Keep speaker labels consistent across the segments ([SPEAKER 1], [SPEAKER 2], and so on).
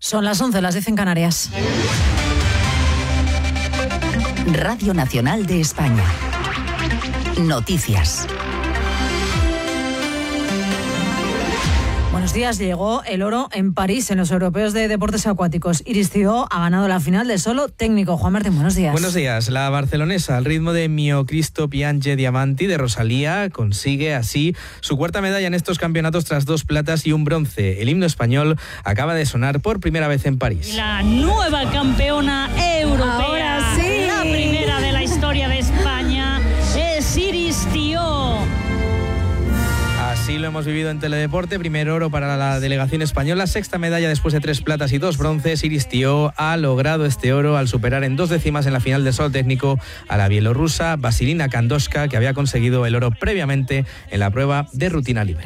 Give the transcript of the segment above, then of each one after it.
[SPEAKER 1] Son las 11, las 10 en Canarias.
[SPEAKER 2] Radio Nacional de España. Noticias.
[SPEAKER 1] Buenos días. Llegó el oro en París en los europeos de deportes acuáticos. Iris Cidó ha ganado la final de solo técnico. Juan Martín, buenos días.
[SPEAKER 3] Buenos días. La barcelonesa, al ritmo de Mio Cristo Piange Diamanti de Rosalía, consigue así su cuarta medalla en estos campeonatos tras 2 platas y un bronce. El himno español acaba de sonar por primera vez en París.
[SPEAKER 4] La nueva campeona europea.
[SPEAKER 1] Ahora sí.
[SPEAKER 4] La primera de la historia de España es Iris Cidó.
[SPEAKER 3] Así lo hemos vivido en Teledeporte. Primer oro para la delegación española, 6ª medalla después de 3 platas y 2 bronces. Iris Cidó ha logrado este oro al superar en 2 décimas en la final del solo técnico a la bielorrusa Vasilina Kandoshka, que había conseguido el oro previamente en la prueba de rutina libre.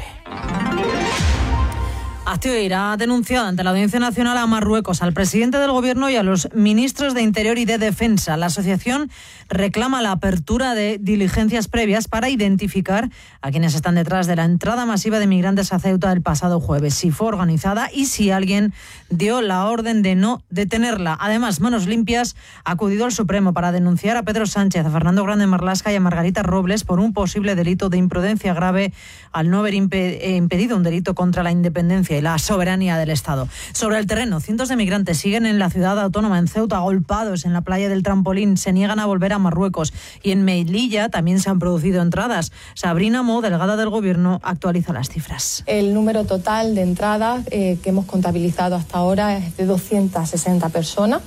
[SPEAKER 1] Actioir ha denunciado ante la Audiencia Nacional a Marruecos, al presidente del Gobierno y a los ministros de Interior y de Defensa. La asociación reclama la apertura de diligencias previas para identificar a quienes están detrás de la entrada masiva de migrantes a Ceuta el pasado jueves, si fue organizada y si alguien dio la orden de no detenerla. Además, Manos Limpias ha acudido al Supremo para denunciar a Pedro Sánchez, a Fernando Grande Marlaska y a Margarita Robles por un posible delito de imprudencia grave al no haber impedido un delito contra la independencia y la soberanía del Estado. Sobre el terreno, cientos de migrantes siguen en la ciudad autónoma, en Ceuta, agolpados en la playa del Trampolín. Se niegan a volver a Marruecos. Y en Melilla también se han producido entradas. Sabrina Mo, delegada del Gobierno, actualiza las cifras.
[SPEAKER 5] El número total de entradas que hemos contabilizado hasta ahora es de 260 personas.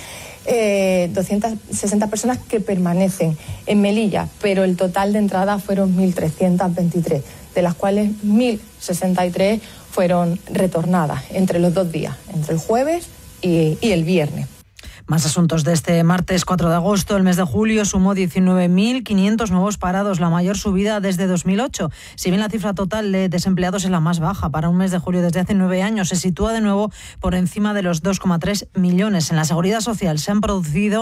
[SPEAKER 5] 260 personas que permanecen en Melilla, pero el total de entradas fueron 1.323, de las cuales 1.063 fueron retornadas entre los 2 días, entre el jueves y el viernes.
[SPEAKER 1] Más asuntos de este martes 4 de agosto. El mes de julio sumó 19.500 nuevos parados, la mayor subida desde 2008. Si bien la cifra total de desempleados es la más baja para un mes de julio desde hace 9 años, se sitúa de nuevo por encima de los 2,3 millones. En la Seguridad Social se han producido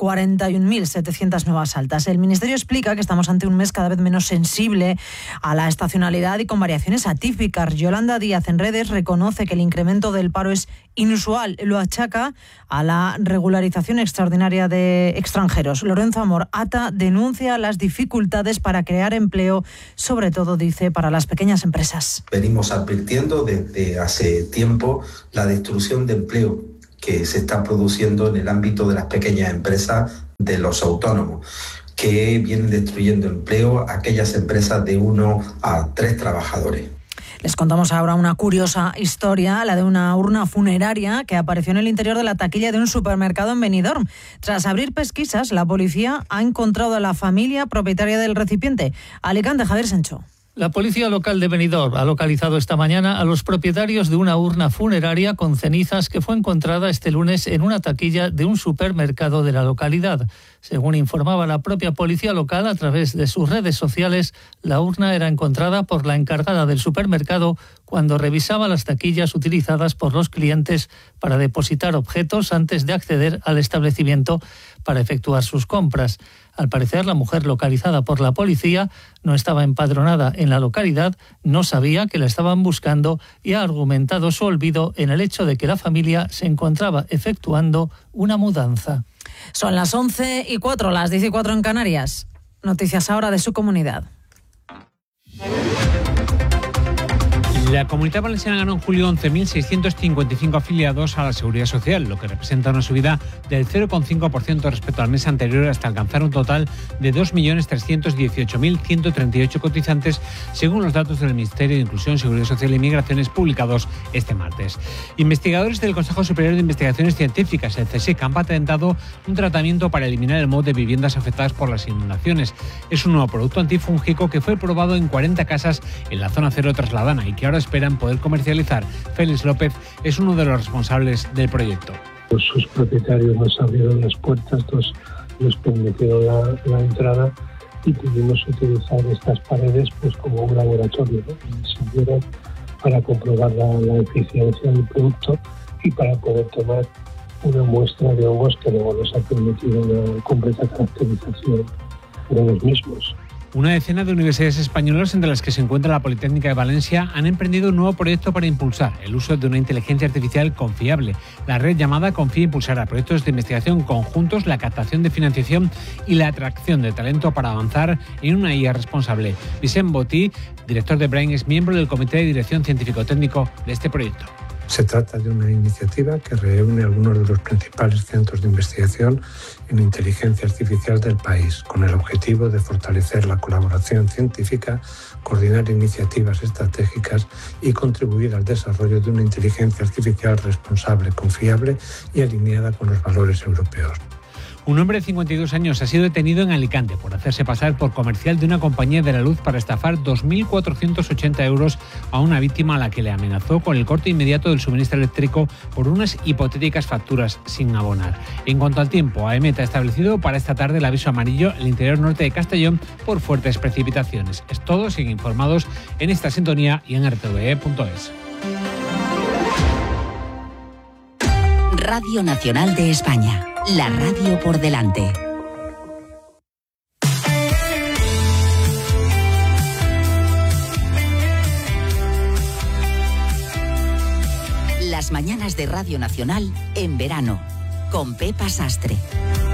[SPEAKER 1] 41.700 nuevas altas. El Ministerio explica que estamos ante un mes cada vez menos sensible a la estacionalidad y con variaciones atípicas. Yolanda Díaz en redes reconoce que el incremento del paro es inusual. Lo achaca a la regularización extraordinaria de extranjeros. Lorenzo Amor Ata denuncia las dificultades para crear empleo, sobre todo, dice, para las pequeñas empresas.
[SPEAKER 6] Venimos advirtiendo desde hace tiempo la destrucción de empleo que se está produciendo en el ámbito de las pequeñas empresas, de los autónomos, que vienen destruyendo empleo a aquellas empresas de 1 a 3 trabajadores.
[SPEAKER 1] Les contamos ahora una curiosa historia, la de una urna funeraria que apareció en el interior de la taquilla de un supermercado en Benidorm. Tras abrir pesquisas, la policía ha encontrado a la familia propietaria del recipiente. Alicante, Javier Sancho.
[SPEAKER 7] La policía local de Benidorm ha localizado esta mañana a los propietarios de una urna funeraria con cenizas que fue encontrada este lunes en una taquilla de un supermercado de la localidad. Según informaba la propia policía local a través de sus redes sociales, la urna era encontrada por la encargada del supermercado cuando revisaba las taquillas utilizadas por los clientes para depositar objetos antes de acceder al establecimiento para efectuar sus compras. Al parecer, la mujer localizada por la policía no estaba empadronada en la localidad, no sabía que la estaban buscando y ha argumentado su olvido en el hecho de que la familia se encontraba efectuando una mudanza.
[SPEAKER 1] Son las 11:04, las 10:04 en Canarias. Noticias ahora de su comunidad.
[SPEAKER 8] La Comunidad Valenciana ganó en julio 11.655 afiliados a la Seguridad Social, lo que representa una subida del 0,5% respecto al mes anterior hasta alcanzar un total de 2.318.138 cotizantes, según los datos del Ministerio de Inclusión, Seguridad Social y Migraciones publicados este martes. Investigadores del Consejo Superior de Investigaciones Científicas, el CSIC, han patentado un tratamiento para eliminar el moho de viviendas afectadas por las inundaciones. Es un nuevo producto antifúngico que fue probado en 40 casas en la zona cero trasladana y que ahora esperan poder comercializar. Félix López es uno de los responsables del proyecto.
[SPEAKER 9] Sus propietarios nos abrieron las puertas, nos permitieron la entrada y pudimos utilizar estas paredes pues como un laboratorio, ¿no? Sirvieron para comprobar la eficiencia del producto y para poder tomar una muestra de hongos que luego nos ha permitido una completa caracterización de los mismos.
[SPEAKER 8] Una decena de universidades españolas, entre las que se encuentra la Politécnica de Valencia, han emprendido un nuevo proyecto para impulsar el uso de una inteligencia artificial confiable. La red llamada Confía impulsará proyectos de investigación conjuntos, la captación de financiación y la atracción de talento para avanzar en una IA responsable. Vicent Botí, director de Brain, es miembro del Comité de Dirección Científico-Técnico de este proyecto.
[SPEAKER 9] Se trata de una iniciativa que reúne algunos de los principales centros de investigación en inteligencia artificial del país, con el objetivo de fortalecer la colaboración científica, coordinar iniciativas estratégicas y contribuir al desarrollo de una inteligencia artificial responsable, confiable y alineada con los valores europeos.
[SPEAKER 8] Un hombre de 52 años ha sido detenido en Alicante por hacerse pasar por comercial de una compañía de la luz para estafar 2.480 euros a una víctima a la que le amenazó con el corte inmediato del suministro eléctrico por unas hipotéticas facturas sin abonar. En cuanto al tiempo, AEMET ha establecido para esta tarde el aviso amarillo en el interior norte de Castellón por fuertes precipitaciones. Es todo, siguen informados en esta sintonía y en rtve.es.
[SPEAKER 2] Radio Nacional de España. La radio por delante. Las mañanas de Radio Nacional en verano, con Pepa Sastre.